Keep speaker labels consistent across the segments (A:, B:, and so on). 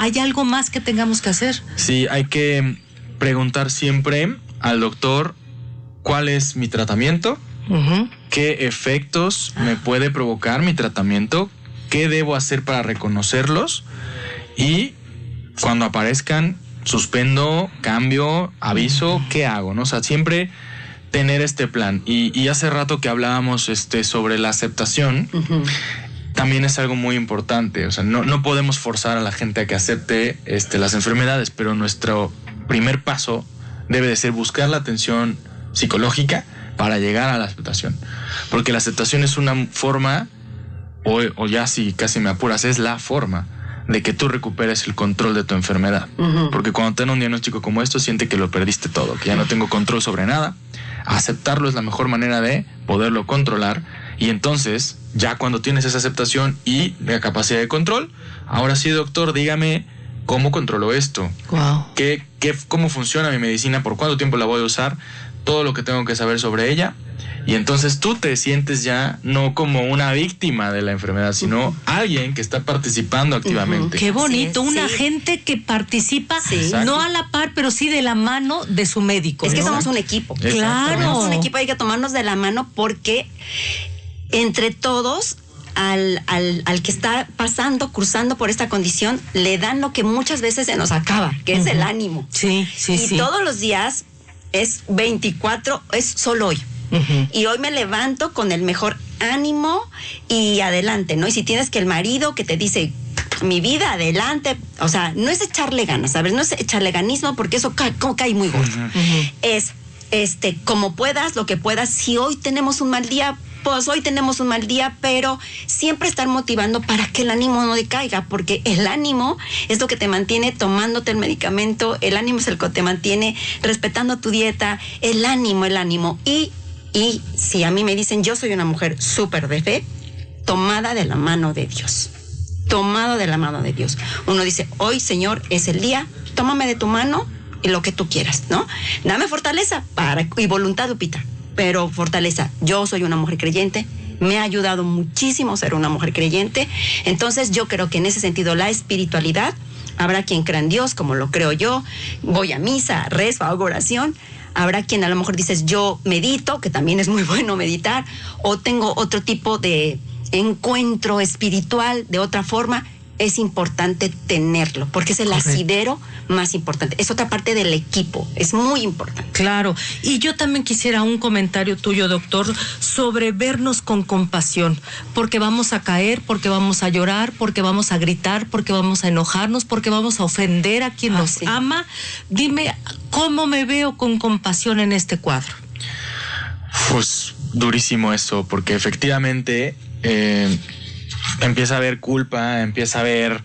A: ¿Hay algo más que tengamos que hacer?
B: Sí, hay que preguntar siempre al doctor cuál es mi tratamiento, qué efectos me puede provocar mi tratamiento, qué debo hacer para reconocerlos y cuando aparezcan, suspendo, cambio, aviso, ¿qué hago? ¿No? O sea, siempre tener este plan. Y hace rato que hablábamos sobre la aceptación, también es algo muy importante. O sea, no podemos forzar a la gente a que acepte las enfermedades, pero nuestro primer paso debe de ser buscar la atención psicológica para llegar a la aceptación. Porque la aceptación es una forma, o ya si casi me apuras, es la forma de que tú recuperes el control de tu enfermedad. Porque cuando te dan un diagnóstico como esto, siente que lo perdiste todo, que ya no tengo control sobre nada. Aceptarlo es la mejor manera de poderlo controlar. Y entonces, ya cuando tienes esa aceptación y la capacidad de control, ahora sí, doctor, dígame cómo controlo esto.
A: Wow.
B: ¿Cómo funciona mi medicina? ¿Por cuánto tiempo la voy a usar? Todo lo que tengo que saber sobre ella. Y entonces tú te sientes ya no como una víctima de la enfermedad, sino alguien que está participando activamente.
A: Qué bonito, un agente que participa, no a la par, pero sí de la mano de su médico.
C: Es que somos un equipo.
A: Claro.
C: Somos un equipo, hay que tomarnos de la mano porque entre todos al que está cruzando por esta condición, le dan lo que muchas veces se nos acaba, que es el ánimo.
A: Sí.
C: Y todos los días es 24, es solo hoy. Y hoy me levanto con el mejor ánimo y adelante, ¿no? Y si tienes que el marido que te dice, mi vida, adelante, o sea, no es echarle ganas, ¿sabes? No es echarle ganismo porque eso cae muy gordo. Es, como puedas, lo que puedas. Si hoy tenemos un mal día, pues hoy tenemos un mal día, pero siempre estar motivando para que el ánimo no decaiga, porque el ánimo es lo que te mantiene tomándote el medicamento, el ánimo es el que te mantiene respetando tu dieta, el ánimo. Y si a mí me dicen, yo soy una mujer súper de fe, tomada de la mano de Dios. Tomado de la mano de Dios. Uno dice, hoy, Señor, es el día, tómame de tu mano y lo que tú quieras, ¿no? Dame fortaleza y voluntad, Lupita, pero fortaleza. Yo soy una mujer creyente, me ha ayudado muchísimo ser una mujer creyente, entonces yo creo que en ese sentido la espiritualidad, habrá quien crea en Dios, como lo creo yo, voy a misa, rezo, hago oración. Habrá quien a lo mejor dices, yo medito, que también es muy bueno meditar, o tengo otro tipo de encuentro espiritual de otra forma. Es importante tenerlo, porque es el asidero más importante. Es otra parte del equipo, es muy importante.
A: Claro, y yo también quisiera un comentario tuyo, doctor, sobre vernos con compasión, porque vamos a caer, porque vamos a llorar, porque vamos a gritar, porque vamos a enojarnos, porque vamos a ofender a quien nos ama. Dime, ¿cómo me veo con compasión en este cuadro?
B: Pues durísimo eso, porque efectivamente empieza a haber culpa, empieza a haber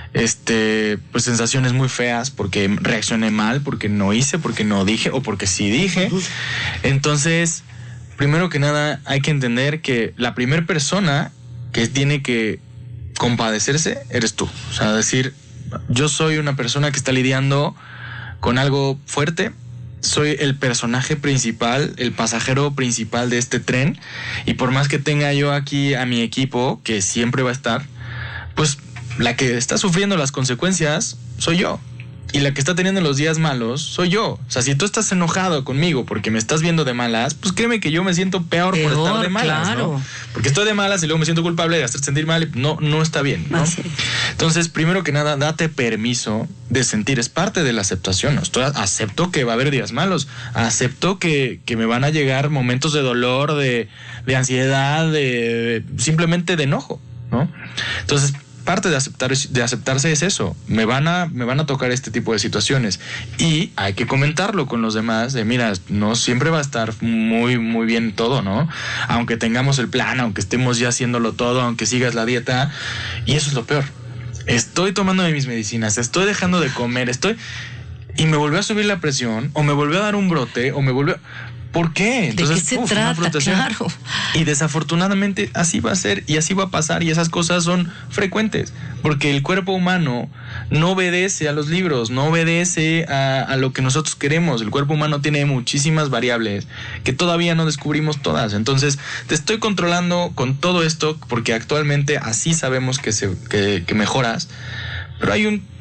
B: pues sensaciones muy feas porque reaccioné mal, porque no hice, porque no dije o porque sí dije. Entonces, primero que nada hay que entender que la primera persona que tiene que compadecerse eres tú. O sea, decir, yo soy una persona que está lidiando con algo fuerte, soy el personaje principal, el pasajero principal de este tren, y por más que tenga yo aquí a mi equipo, que siempre va a estar, pues la que está sufriendo las consecuencias soy yo. Y la que está teniendo los días malos soy yo. O sea, si tú estás enojado conmigo porque me estás viendo de malas, pues créeme que yo me siento peor por estar de malas, claro, ¿no? Porque estoy de malas y luego me siento culpable de hacerte sentir mal. No está bien, ¿no? Entonces, primero que nada, date permiso de sentir. Es parte de la aceptación, ¿no? Acepto que va a haber días malos. Acepto que me van a llegar momentos de dolor, de ansiedad, simplemente de enojo, ¿no? Entonces, parte de aceptarse es eso. Me van a tocar este tipo de situaciones y hay que comentarlo con los demás de mira, no siempre va a estar muy muy bien todo, ¿no? Aunque tengamos el plan, aunque estemos ya haciéndolo todo, aunque sigas la dieta, y eso es lo peor. Estoy tomando mis medicinas, estoy dejando de comer, y me volvió a subir la presión, o me volvió a dar un brote, o me volvió... ¿Por qué? Entonces,
A: ¿de qué se trata? Claro.
B: Y desafortunadamente así va a ser y así va a pasar, y esas cosas son frecuentes porque el cuerpo humano no obedece a los libros, no obedece a lo que nosotros queremos. El cuerpo humano tiene muchísimas variables que todavía no descubrimos todas. Entonces te estoy controlando con todo esto porque actualmente así sabemos que mejoras, pero hay un